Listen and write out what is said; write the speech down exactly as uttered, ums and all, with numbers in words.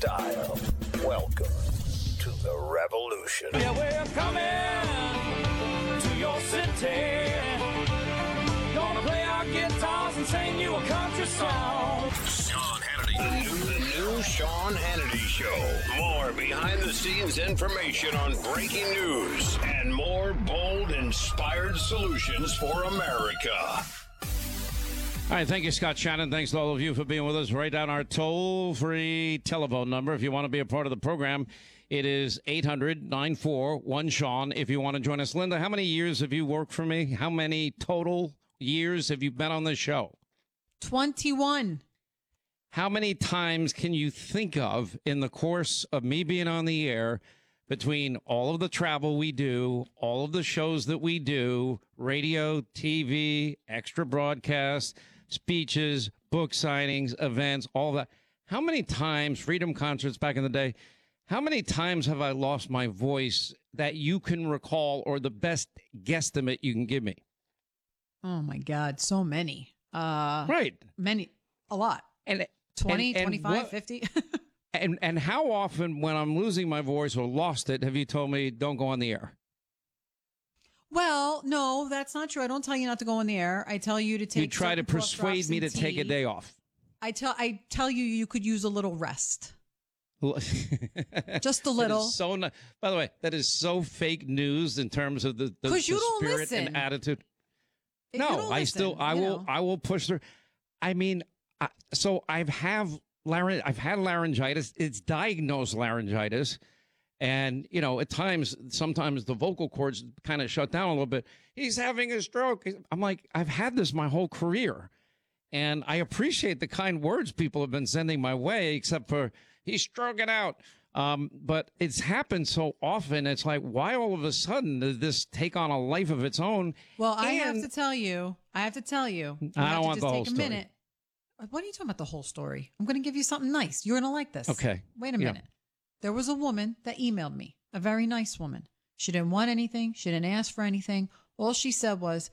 style. Welcome to the revolution. Yeah, we're coming to your city. Gonna play our guitars and sing you a country song. Sean Hannity. The new, the new Sean Hannity Show. More behind-the-scenes information on breaking news and more bold, inspired solutions for America. All right, thank you, Scott Shannon. Thanks to all of you for being with us. Write down our toll-free telephone number if you want to be a part of the program. It is eight hundred, nine four one, Sean if you want to join us. Linda, how many years have you worked for me? How many total years have you been on the show? twenty-one. How many times can you think of in the course of me being on the air between all of the travel we do, all of the shows that we do, radio, T V, extra broadcasts, speeches, book signings, events, all that. How many times, Freedom Concerts back in the day, how many times have I lost my voice that you can recall, or the best guesstimate you can give me? Oh, my God. So many. Uh, right. Many. A lot. And twenty, and, and twenty-five, what, fifty. and, and how often when I'm losing my voice or lost it, have you told me don't go on the air? Well, no, that's not true. I don't tell you not to go on the air. I tell you to take. You try to persuade me to tea. take a day off. I tell I tell you you could use a little rest. Just a little. That is so ni- By the way, that is so fake news in terms of the, the, the you don't spirit listen. and attitude. You No, don't I listen, still I you will know. I will push through. I mean, I, so I've have laryn I've had laryngitis. It's diagnosed laryngitis. And, you know, at times, sometimes the vocal cords kind of shut down a little bit. He's having a stroke. I'm like, I've had this my whole career. And I appreciate the kind words people have been sending my way, except for he's stroking out. Um, but it's happened so often. It's like, why all of a sudden did this take on a life of its own? Well, I have And- to tell you, I have to tell you. you I have don't to want just the take whole a story. minute. What are you talking about, the whole story? I'm going to give you something nice. You're going to like this. Okay. Wait a Yeah. minute. There was a woman that emailed me, a very nice woman. She didn't want anything. She didn't ask for anything. All she said was,